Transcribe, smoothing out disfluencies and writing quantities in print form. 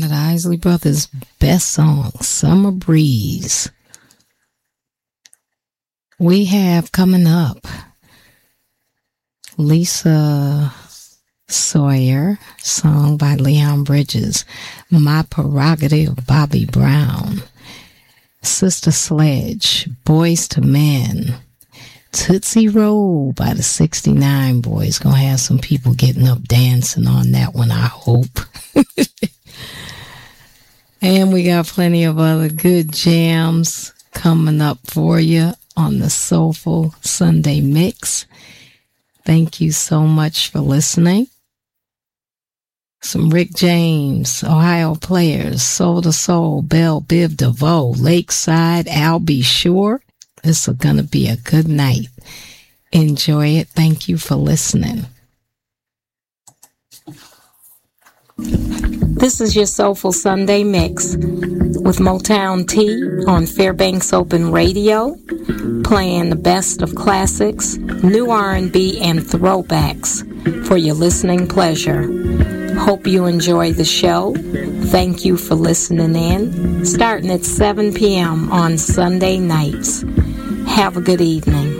of the Isley Brothers' best song, Summer Breeze. We have coming up Lisa Sawyer, song by Leon Bridges, My Prerogative, Bobby Brown, Sister Sledge, Boys to Men, Tootsie Roll by the 69 Boys. Gonna have some people getting up dancing on that one, I hope. And we got plenty of other good jams coming up for you on the Soulful Sunday Mix. Thank you so much for listening. Some Rick James, Ohio Players, Soul to Soul, Belle Biv DeVoe, Lakeside, I'll Be Sure. This is going to be a good night. Enjoy it. Thank you for listening. This is your Soulful Sunday Mix with Motown T on Fairbanks Open Radio, playing the best of classics, new R&B, and throwbacks for your listening pleasure. Hope you enjoy the show. Thank you for listening in, starting at 7 p.m. on Sunday nights. Have a good evening.